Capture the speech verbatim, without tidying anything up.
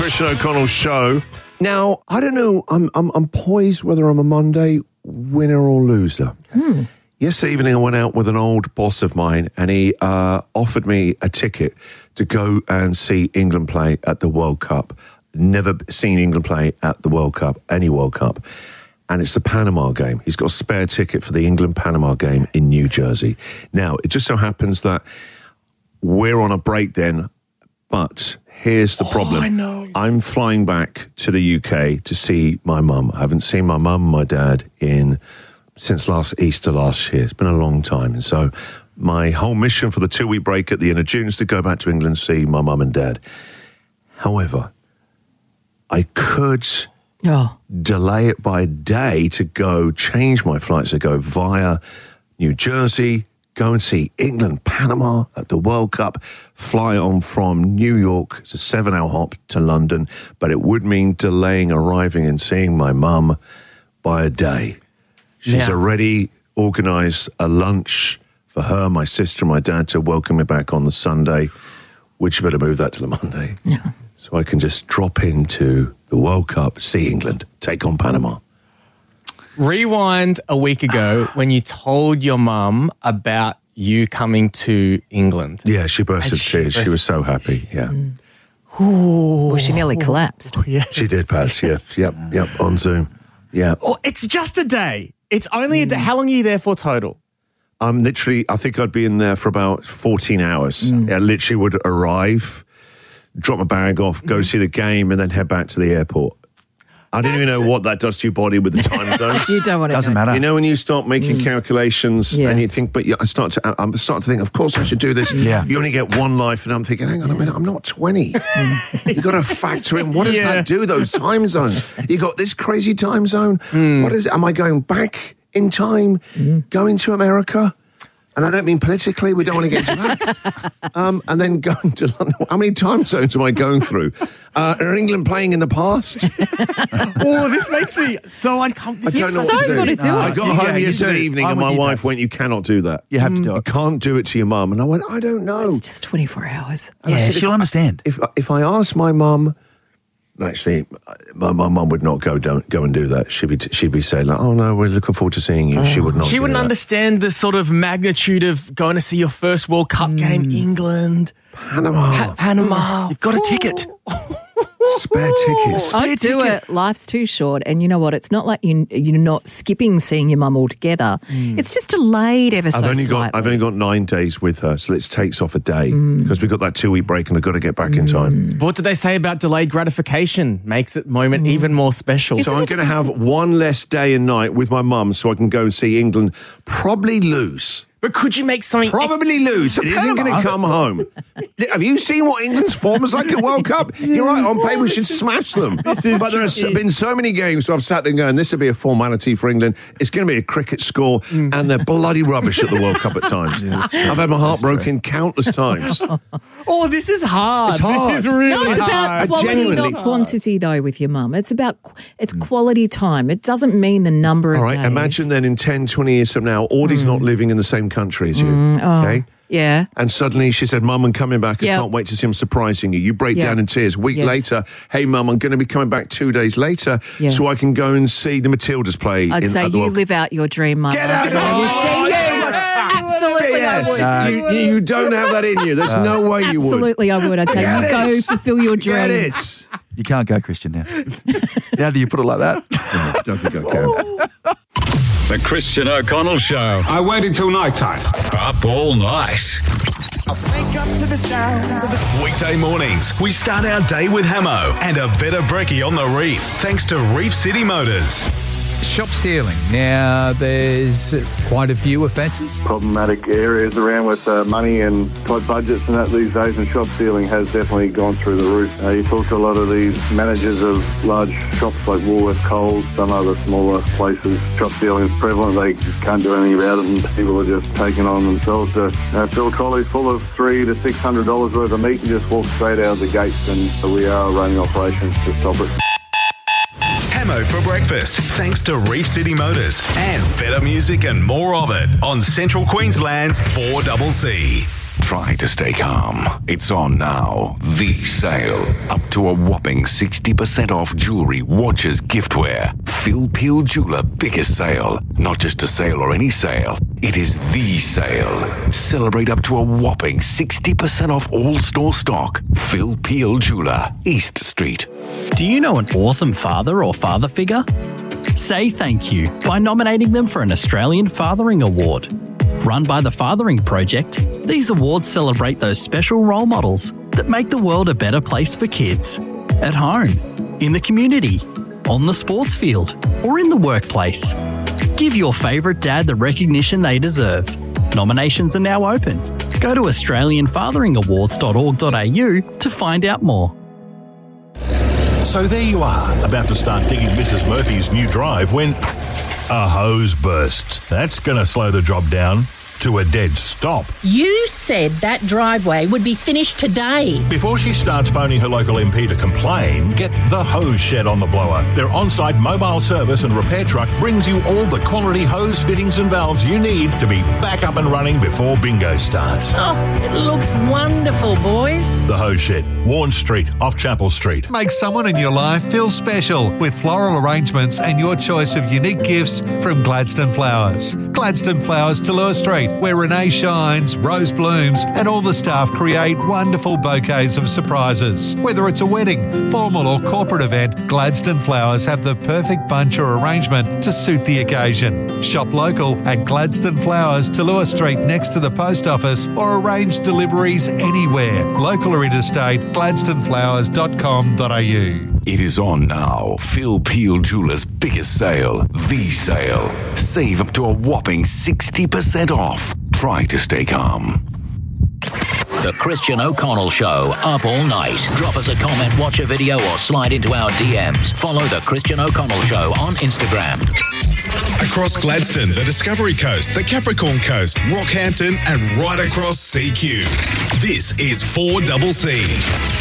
Christian O'Connell Show. Now, I don't know, I'm I'm, I'm poised whether I'm a Monday winner or loser. Hmm. Yesterday evening, I went out with an old boss of mine, and he uh, offered me a ticket to go and see England play at the World Cup. Never seen England play at the World Cup, any World Cup. And it's the Panama game. He's got a spare ticket for the England-Panama game in New Jersey. Now, it just so happens that we're on a break then, but here's the problem. Oh, I know. I'm flying back to the U K to see my mum. I haven't seen my mum and my dad in since last Easter last year. It's been a long time. And so my whole mission for the two-week break at the end of June is to go back to England and see my mum and dad. However, I could Oh. delay it by a day to go change my flights to go via New Jersey, go and see England, Panama at the World Cup, fly on from New York, it's a seven-hour hop to London, but it would mean delaying arriving and seeing my mum by a day. She's Yeah. already organised a lunch for her, my sister, and my dad to welcome me back on the Sunday. Would you better move that to the Monday? Yeah. So I can just drop into the World Cup, see England, take on Panama. Rewind a week ago when you told your mum about you coming to England. Yeah, she burst And into she tears. She burst- was so happy, yeah. Well, she nearly collapsed. Yeah. She did, Paz, yeah. Yep, yep, on Zoom. Yeah. Oh, it's just a day. It's only a day. How long are you there for total? I'm literally, I think I'd be in there for about fourteen hours. I literally would arrive, drop my bag off, go see the game, and then head back to the airport. I don't even know what that does to your body with the time zones. You don't want to Doesn't know. matter. You know, when you start making calculations Yeah. and you think, but yeah, I start to, I'm starting to think, of course I should do this. Yeah. You only get one life, and I'm thinking, hang on a minute, I'm not twenty. You've got to factor in, what does Yeah. that do, those time zones? You got this crazy time zone. What is it? Am I going back in time, going to America? And I don't mean politically, we don't want to get into that. um, and then going to London. How many time zones am I going through? Uh, are England playing in the past? Oh, this makes me so uncomfortable. I don't know so what to do. gotta do I it. got You- home yeah, you yesterday do. evening I'm and with my you, wife Pat. went, you cannot do that. You have to do You it. can't do it to your mum. And I went, I don't know. It's just twenty-four hours. And I Yeah, said, she'll if, understand. if, if I asked my mum, actually, my my mum would not go don't go and do that. She'd be she'd be saying like, oh no, we're looking forward to seeing you. She would not. She do wouldn't that. understand the sort of magnitude of going to see your first World Cup game, England, Panama, Pa- Panama. You've got a ticket. spare tickets. I'd do it. Life's too short. And you know what? It's not like you, you're not skipping seeing your mum altogether. It's just delayed ever so I've only slightly. got I've only got nine days with her, so it takes off a day because we've got that two week break and I've got to get back in time. What did they say about delayed gratification? Makes it moment even more special. So I'm going to have one less day and night with my mum so I can go and see England probably lose. But could you make something... Probably lose. It isn't going to come home. Have you seen what England's form is like at World Cup? You're right, on paper we should smash them. This is but there have tricky. been so many games where I've sat there going, this would be a formality for England. It's going to be a cricket score, Mm. and they're bloody rubbish at the World Cup at times. I've had my heart broken countless times. Oh, this is hard. It's hard. This is really No, it's hard. about quality, genuinely- not quantity, though, with your mum. It's about it's quality time. It doesn't mean the number of All right, days. imagine then in ten, twenty years from now, Audie's not living in the same country as you. Okay? Yeah. And suddenly she said, Mum, I'm coming back. I Yep. can't wait to see him surprising you. You break Yep. down in tears. A week Yes. later, hey, Mum, I'm going to be coming back two days later Yeah. so I can go and see the Matildas play. I'd in, say at the you World- live out your dream, mother. Get out of You here. see, Yeah. absolutely, Yes. I would. you, you don't have that in you. There's no way you would. Absolutely, I would. I'd say Get you go it. fulfill your Get dreams. it. You can't go, Christian, now. Now that you put it like that. No, don't think I can. The Christian O'Connell Show. I waited till night time. Up all night. Wake up to the sounds of the Weekday mornings, we start our day with Hamo and a bit of brekkie on the reef, thanks to Reef City Motors. Shop stealing. Now, there's quite a few offences. problematic areas around with uh, money and tight budgets and that these days, and shop stealing has definitely gone through the roof. Uh, you talk to a lot of these managers of large shops like Woolworths, Coles, some other smaller places. Shop stealing is prevalent. They just can't do anything about it, and people are just taking on themselves to uh, fill trolleys full of three to six hundred dollars worth of meat and just walk straight out of the gates. And so we are running operations to stop it. Hamo for breakfast, thanks to Reef City Motors and better music and more of it on Central Queensland's four C C. Try to stay calm. It's on now. The sale. Up to a whopping sixty percent off jewelry, watches, giftware. Phil Peel Jeweler biggest sale. Not just a sale or any sale. It is the sale. Celebrate up to a whopping sixty percent off all store stock. Phil Peel Jeweler, East Street. Do you know an awesome father or father figure? Say thank you by nominating them for an Australian Fathering Award. Run by the Fathering Project, these awards celebrate those special role models that make the world a better place for kids. At home, in the community, on the sports field, or in the workplace. Give your favourite dad the recognition they deserve. Nominations are now open. Go to australian fathering awards dot org dot a u to find out more. So there you are, about to start digging Missus Murphy's new drive when a hose bursts. That's going to slow the job down to a dead stop. You said that driveway would be finished today. Before she starts phoning her local M P to complain, get the Hose Shed on the blower. Their on-site mobile service and repair truck brings you all the quality hose fittings and valves you need to be back up and running before bingo starts. Oh, it looks wonderful, boys. The Hose Shed, Warren Street, off Chapel Street. Make someone in your life feel special with floral arrangements and your choice of unique gifts from Gladstone Flowers. Gladstone Flowers, Tallua Street, where Renee shines, Rose blooms, and all the staff create wonderful bouquets of surprises. Whether it's a wedding, formal or corporate event, Gladstone Flowers have the perfect bunch or arrangement to suit the occasion. Shop local at Gladstone Flowers, Tallua Street, next to the post office, or arrange deliveries anywhere. Local or interstate, gladstone flowers dot com dot a u. It is on now. Phil Peel Jewelers' biggest sale, the sale. Save up to a whopping sixty percent off. Try to stay calm. The Christian O'Connell Show, up all night. Drop us a comment, watch a video, or slide into our D Ms. Follow The Christian O'Connell Show on Instagram. Across Gladstone, the Discovery Coast, the Capricorn Coast, Rockhampton, and right across C Q. This is four C C.